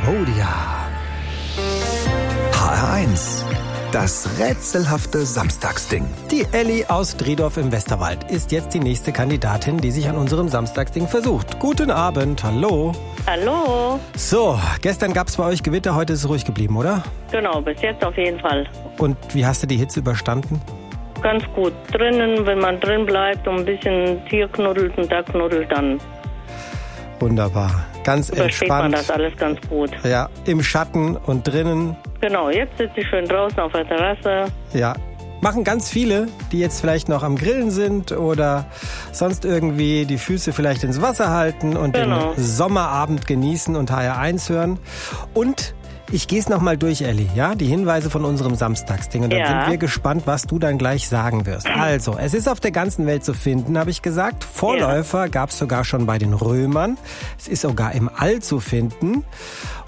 Cambodia. HR1, das rätselhafte Samstagsding. Die Elli aus Driedorf im Westerwald ist jetzt die nächste Kandidatin, die sich an unserem Samstagsding versucht. Guten Abend, hallo. Hallo. So, gestern gab es bei euch Gewitter, heute ist es ruhig geblieben, oder? Genau, bis jetzt auf jeden Fall. Und wie hast du die Hitze überstanden? Ganz gut. Drinnen, wenn man drin bleibt und ein bisschen Tier knuddelt und da knuddelt, dann Wunderbar. Ganz übersteht entspannt. man das alles ganz gut. Ja, im Schatten und drinnen. Genau, jetzt sitze ich schön draußen auf der Terrasse. Ja, machen ganz viele, die jetzt vielleicht noch am Grillen sind oder sonst irgendwie die Füße vielleicht ins Wasser halten und den Sommerabend genießen und HR1 hören. Und ich gehe es nochmal durch, Elli, ja? Die Hinweise von unserem Samstagsding. Und dann sind wir gespannt, was du dann gleich sagen wirst. Also, es ist auf der ganzen Welt zu finden, habe ich gesagt. Vorläufer gab es sogar schon bei den Römern. Es ist sogar im All zu finden.